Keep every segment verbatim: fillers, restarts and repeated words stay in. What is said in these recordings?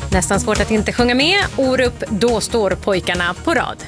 Nästan svårt att inte sjunga med. Orup, då står pojkarna på rad.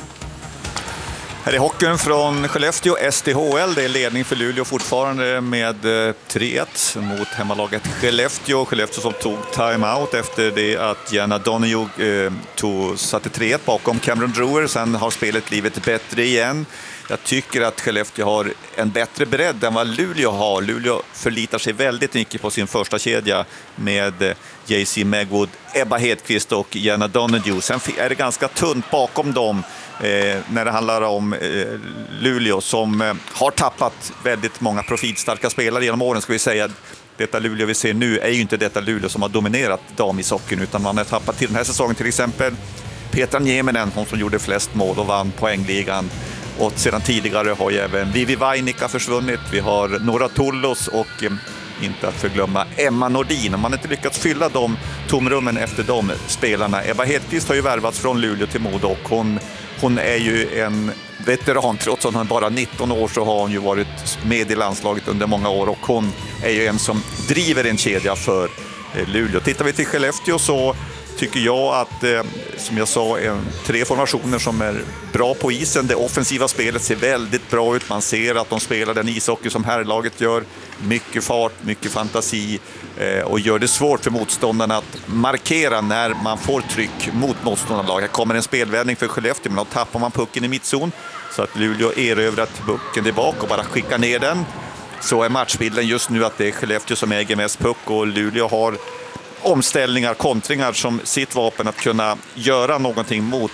Här är hockeyn från Skellefteå, S D H L. Det är ledning för Luleå fortfarande med tre ett mot hemmalaget Skellefteå. Skellefteå som tog timeout efter det att Jenna Donahue eh, tog, satte tre ett bakom Cameron Drewer. Sen har spelet blivit bättre igen. Jag tycker att Skellefteå har en bättre bredd än vad Luleå har. Luleå förlitar sig väldigt mycket på sin första kedja med J C Megwood, Ebba Hedqvist och Jenna Donahue. Sen är det ganska tunt bakom dem eh, när det handlar om eh, Luleå som eh, har tappat väldigt många profilstarka spelare genom åren, ska vi säga. Detta Luleå vi ser nu är ju inte detta Luleå som har dominerat damishockeyn, utan man har tappat till den här säsongen till exempel Petra Nieminen, hon som gjorde flest mål och vann poängligan. Och sedan tidigare har ju även Vivi Vainika försvunnit. Vi har Nora Tullos och eh, inte att förglömma Emma Nordin. Man har inte lyckats fylla de tomrummen efter de spelarna. Ebba Hedqvist har ju värvats från Luleå till Modo och hon, hon är ju en veteran. Trots att hon är bara nitton år så har hon ju varit med i landslaget under många år. Och hon är ju en som driver en kedja för eh, Luleå. Tittar vi till Skellefteå så tycker jag att, eh, som jag sa, en, tre formationer som är bra på isen. Det offensiva spelet ser väldigt bra ut. Man ser att de spelar den ishockey som herrlaget gör. Mycket fart, mycket fantasi eh, och gör det svårt för motståndarna att markera när man får tryck mot motståndarlaget. Kommer en spelvändning för Skellefteå, men då tappar man pucken i mittzon så att Luleå erövrat pucken tillbaka och bara skickar ner den. Så är matchbilden just nu att det är Skellefteå som äger mest puck och Luleå har omställningar, kontringar som sitt vapen att kunna göra någonting mot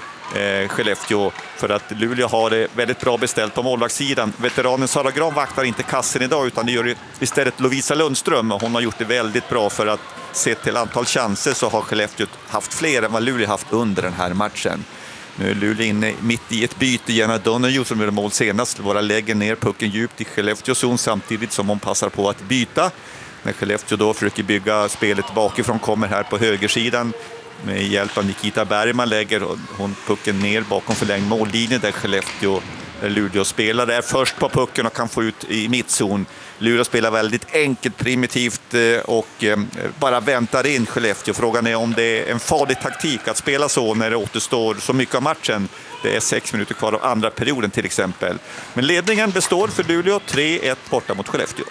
eh, Skellefteå, för att Luleå har det väldigt bra beställt på målvaktssidan. Veteranen Sara Gran vaktar inte kassen idag, utan det gör istället Lovisa Lundström, och hon har gjort det väldigt bra, för att se till antal chanser så har Skellefteå haft fler än vad Luleå haft under den här matchen. Nu är Luleå inne mitt i ett byte. Jenna Donahue som gjorde mål senast bara lägger ner pucken djupt i Skellefteås zon samtidigt som hon passar på att byta. När Skellefteå då försöker bygga spelet bakifrån, kommer här på högersidan med hjälp av Nikita Bergman, lägger hon pucken ner bakom förlängd mållinje där Skellefteå, där Luleå spelar är först på pucken och kan få ut i mittzon. Luleå spelar väldigt enkelt, primitivt och bara väntar in Skellefteå. Frågan är om det är en farlig taktik att spela så när det återstår så mycket av matchen. Det är sex minuter kvar av andra perioden till exempel. Men ledningen består för Luleå, tre ett borta mot Skellefteå.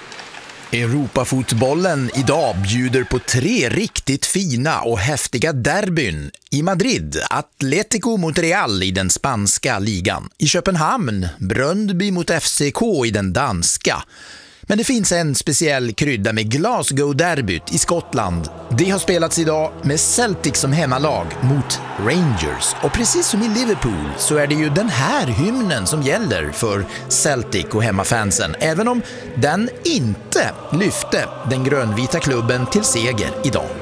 Europafotbollen idag bjuder på tre riktigt fina och häftiga derbyn. I Madrid, Atletico mot Real i den spanska ligan. I Köpenhamn, Brøndby mot F C K i den danska. Men det finns en speciell krydda med Glasgow-derbyt i Skottland. Det har spelats idag med Celtic som hemmalag mot Rangers. Och precis som i Liverpool så är det ju den här hymnen som gäller för Celtic och hemmafansen. Även om den inte lyfte den grönvita klubben till seger idag.